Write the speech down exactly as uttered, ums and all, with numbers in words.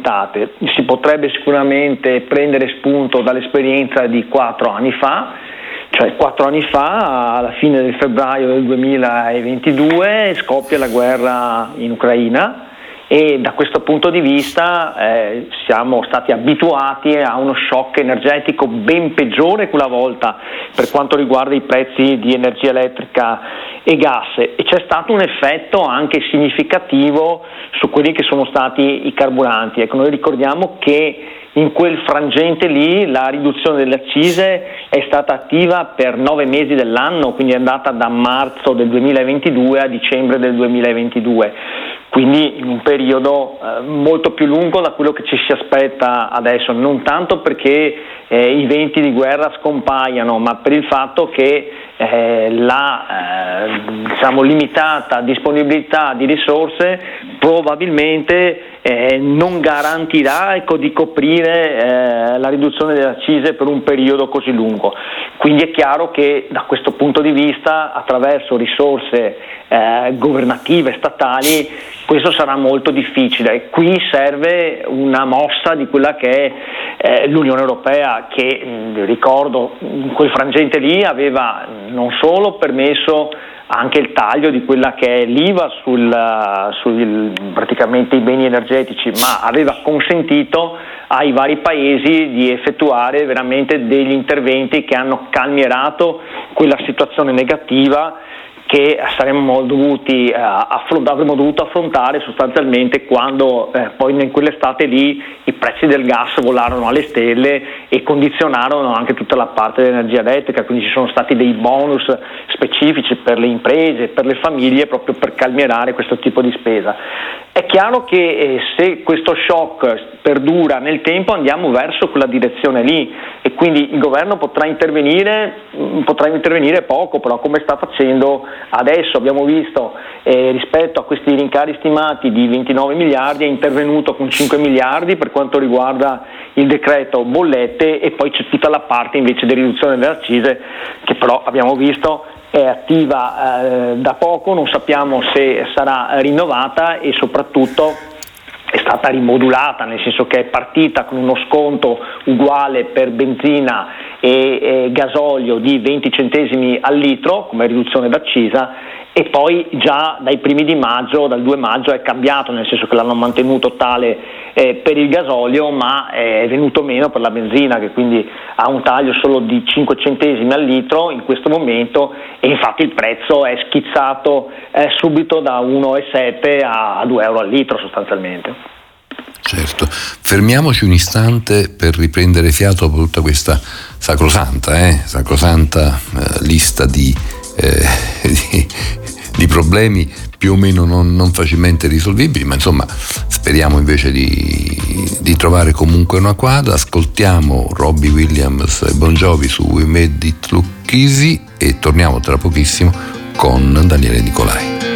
limitate. Si potrebbe sicuramente prendere spunto dall'esperienza di quattro anni fa, cioè quattro anni fa, alla fine del febbraio del duemilaventidue, scoppia la guerra in Ucraina. E da questo punto di vista eh, siamo stati abituati a uno shock energetico ben peggiore quella volta per quanto riguarda i prezzi di energia elettrica e gas, e c'è stato un effetto anche significativo su quelli che sono stati i carburanti. Ecco, noi ricordiamo che in quel frangente lì la riduzione delle accise è stata attiva per nove mesi dell'anno, quindi è andata da marzo del duemilaventidue a dicembre del duemilaventidue. Quindi in un periodo eh, molto più lungo da quello che ci si aspetta adesso, non tanto perché eh, i venti di guerra scompaiano, ma per il fatto che eh, la eh, diciamo, limitata disponibilità di risorse probabilmente eh, non garantirà, ecco, di coprire eh, la riduzione delle accise per un periodo così lungo. Quindi è chiaro che da questo punto di vista, attraverso risorse eh, governative, statali, questo sarà molto difficile. Qui serve una mossa di quella che è eh, l'Unione Europea, che mh, ricordo in quel frangente lì aveva non solo permesso anche il taglio di quella che è l'I V A sul, sul praticamente i beni energetici, ma aveva consentito ai vari paesi di effettuare veramente degli interventi che hanno calmierato quella situazione negativa che saremmo dovuti, eh, affront- avremmo dovuto affrontare sostanzialmente quando eh, poi in quell'estate lì i prezzi del gas volarono alle stelle e condizionarono anche tutta la parte dell'energia elettrica, quindi ci sono stati dei bonus specifici per le imprese, per le famiglie, proprio per calmierare questo tipo di spesa. È chiaro che eh, se questo shock perdura nel tempo andiamo verso quella direzione lì, e quindi il governo potrà intervenire, mh, potrà intervenire poco, però come sta facendo adesso. Abbiamo visto eh, rispetto a questi rincari stimati di ventinove miliardi è intervenuto con cinque miliardi per quanto riguarda il decreto bollette, e poi c'è tutta la parte invece di riduzione delle accise che però abbiamo visto è attiva eh, da poco, non sappiamo se sarà rinnovata e soprattutto è stata rimodulata, nel senso che è partita con uno sconto uguale per benzina e, e gasolio di venti centesimi al litro come riduzione d'accisa, e poi già dai primi di maggio, dal due maggio è cambiato, nel senso che l'hanno mantenuto tale eh, per il gasolio, ma è venuto meno per la benzina, che quindi ha un taglio solo di cinque centesimi al litro in questo momento, e infatti il prezzo è schizzato eh, subito da uno virgola sette a due euro al litro sostanzialmente. Certo, fermiamoci un istante per riprendere fiato dopo tutta questa sacrosanta, eh, sacrosanta eh, lista di, eh, di, di problemi più o meno non, non facilmente risolvibili, ma insomma speriamo invece di, di trovare comunque una quadra. Ascoltiamo Robbie Williams e Bon Jovi su We Made It Look Easy e torniamo tra pochissimo con Daniele Nicolai.